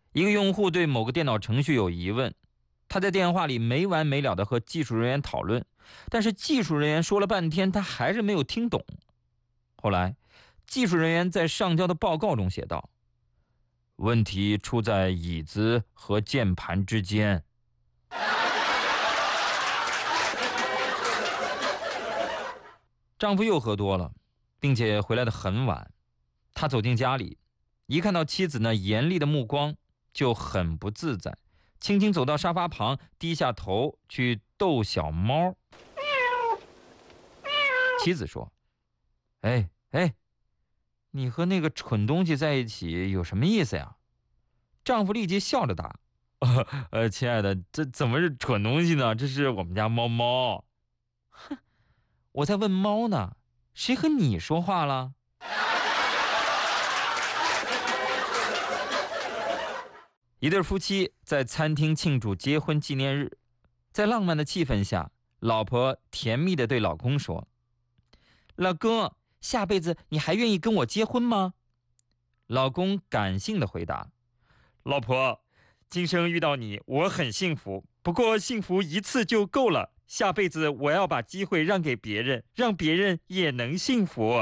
一个用户对某个电脑程序有疑问，他在电话里没完没了地和技术人员讨论，但是技术人员说了半天，他还是没有听懂。后来，技术人员在上交的报告中写道：问题出在椅子和键盘之间。丈夫又喝多了，并且回来得很晚。他走进家里，一看到妻子那严厉的目光，就很不自在，轻轻走到沙发旁，低下头去逗小猫。妻子说：哎，你和那个蠢东西在一起有什么意思呀？丈夫立即笑着答：亲爱的，这怎么是蠢东西呢？这是我们家猫猫。哼，我在问猫呢，谁和你说话了？一对夫妻在餐厅庆祝结婚纪念日，在浪漫的气氛下，老婆甜蜜地对老公说：老公，下辈子你还愿意跟我结婚吗？老公感性地回答：老婆，今生遇到你我很幸福，不过幸福一次就够了，下辈子我要把机会让给别人，让别人也能幸福。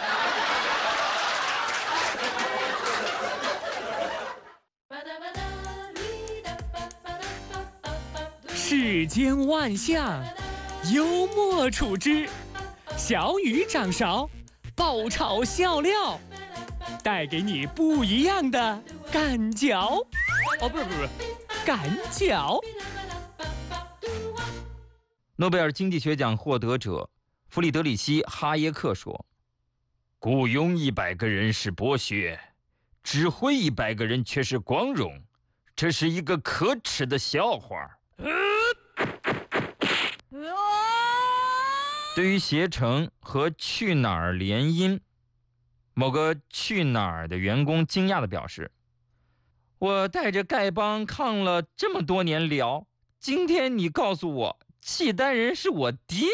世间万象，幽默处之，小雨掌勺，爆炒笑料，带给你不一样的感觉。哦，不是，感觉。 诺贝尔经济学奖获得者弗里德里希·哈耶克说：雇佣100个人是剥削，指挥100个人却是光荣，这是一个可耻的笑话。对于携程和去哪儿联姻，某个去哪儿的员工惊讶地表示：我带着丐帮抗了这么多年辽，今天你告诉我契丹人是我爹？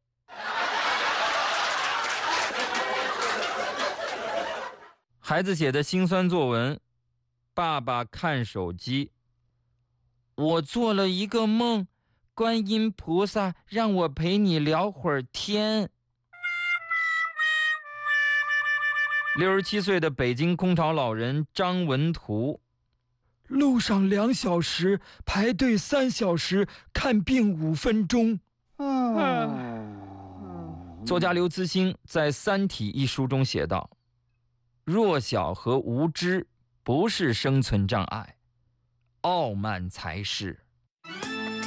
孩子写的辛酸作文：爸爸看手机。我做了一个梦，观音菩萨让我陪你聊会儿天。67岁的北京空巢老人张文图， 路上2小时，排队3小时，看病5分钟。 作家刘慈欣在《三体》一书中写道：弱小和无知不是生存障碍，傲慢才是。